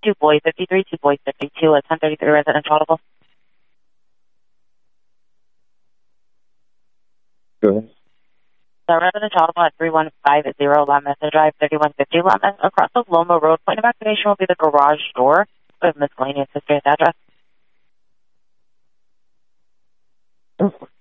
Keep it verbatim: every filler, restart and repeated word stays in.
two Boyd fifty-three, two Boyd fifty-two, at ten thirty-three residential audible. Go ahead. The residential audible at three one five zero La Mesa Drive, thirty-one fifty La Mesa, across the Loma Road. Point of activation will be the garage door with miscellaneous history at the address.